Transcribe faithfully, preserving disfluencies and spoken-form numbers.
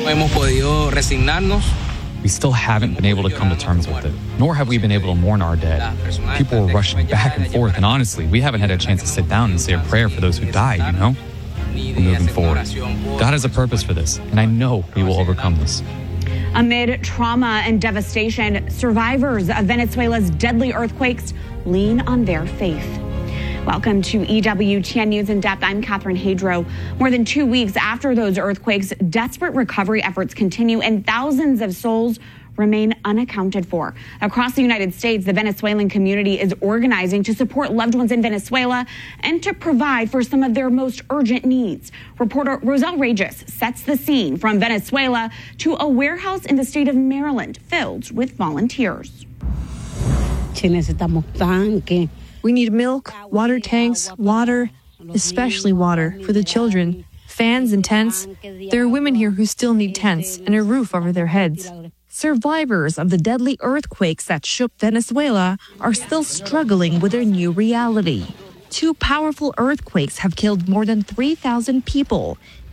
hemos podido resignarnos. We still haven't been able to come to terms with it, nor have we been able to mourn our dead. People were rushing back and forth, and honestly, we haven't had a chance to sit down and say a prayer for those who died, you know? We're moving forward. God has a purpose for this, and I know we will overcome this. Amid trauma and devastation, survivors of Venezuela's deadly earthquakes lean on their faith. Welcome to E W T N News in Depth. I'm Catherine Hadro. More than two weeks after those earthquakes, desperate recovery efforts continue and thousands of souls remain unaccounted for. Across the United States, the Venezuelan community is organizing to support loved ones in Venezuela and to provide for some of their most urgent needs. Reporter Roselle Regis sets the scene from Venezuela to a warehouse in the state of Maryland filled with volunteers. We need milk, water tanks, water, especially water for the children, fans and tents. There are women here who still need tents and a roof over their heads. Survivors of the deadly earthquakes that shook Venezuela are still struggling with their new reality. Two powerful earthquakes have killed more than three thousand people.